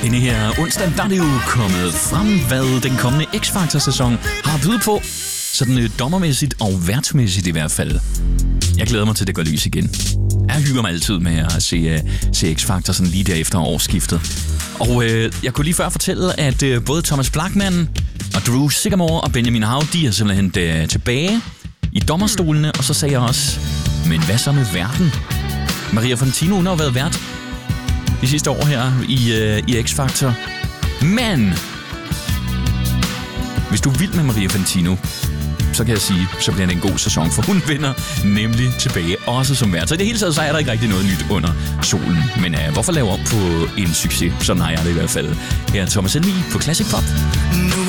Denne her onsdag, der er det jo kommet frem, hvad den kommende X-Factor-sæson har at byde på. Sådan dommermæssigt og værtsmæssigt i hvert fald. Jeg glæder mig til, det går lys igen. Jeg hygger mig altid med at se X-Factor sådan lige derefter årsskiftet. Og jeg kunne lige før fortælle, at både Thomas Blachman og Drew Sigamore og Benjamin Hav, de er simpelthen tilbage i dommerstolene. Og så sagde jeg også, men hvad så med værten? Maria Fantino, hun har jo været vært de sidste år her i X-Factor. Men hvis du er vild med Maria Fantino, så kan jeg sige, så bliver det en god sæson, for hun vinder nemlig tilbage også som vært. Så i det hele taget, så er der ikke rigtig noget nyt under solen. Men hvorfor lave om på en succes? Sådan har jeg det i hvert fald. Her er Thomas Helmig på Classic Pop.